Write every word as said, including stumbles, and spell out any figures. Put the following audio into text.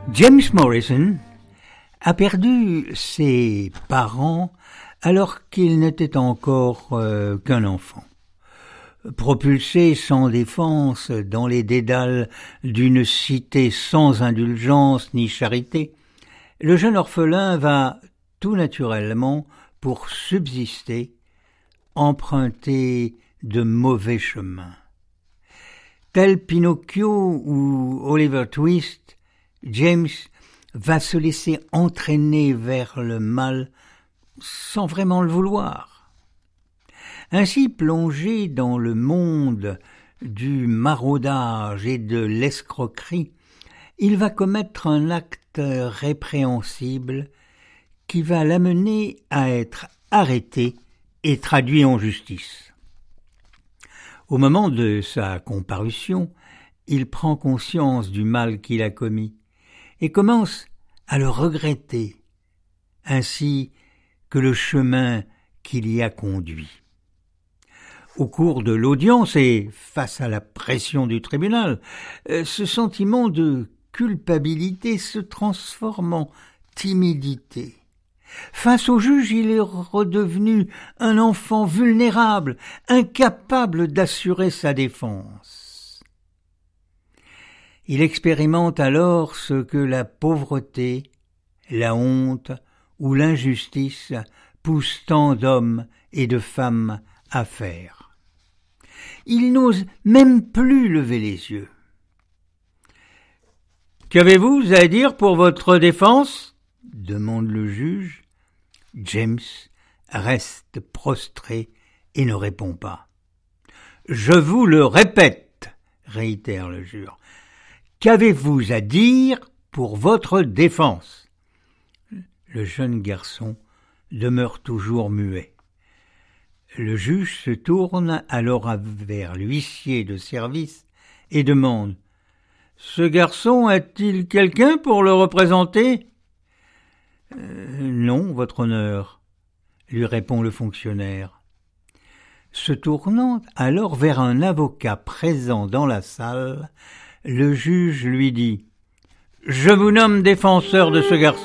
James Morrison a perdu ses parents alors qu'il n'était encore euh, qu'un enfant. Propulsé sans défense dans les dédales d'une cité sans indulgence ni charité, le jeune orphelin va tout naturellement, pour subsister, emprunter de mauvais chemins. Tel Pinocchio ou Oliver Twist, James va se laisser entraîner vers le mal sans vraiment le vouloir. Ainsi plongé dans le monde du maraudage et de l'escroquerie, il va commettre un acte répréhensible qui va l'amener à être arrêté et traduit en justice. Au moment de sa comparution, il prend conscience du mal qu'il a commis et commence à le regretter, ainsi que le chemin qu'il y a conduit. Au cours de l'audience et face à la pression du tribunal, ce sentiment de culpabilité se transforme en timidité. Face au juge, il est redevenu un enfant vulnérable, incapable d'assurer sa défense. Il expérimente alors ce que la pauvreté, la honte ou l'injustice poussent tant d'hommes et de femmes à faire. Il n'ose même plus lever les yeux. « Qu'avez-vous à dire pour votre défense ?» demande le juge. James reste prostré et ne répond pas. « Je vous le répète, » réitère le juge. « Qu'avez-vous à dire pour votre défense ?» Le jeune garçon demeure toujours muet. Le juge se tourne alors vers l'huissier de service et demande « Ce garçon a-t-il quelqu'un pour le représenter ?» euh, « Non, votre honneur », lui répond le fonctionnaire. Se tournant alors vers un avocat présent dans la salle, le juge lui dit « Je vous nomme défenseur de ce garçon. »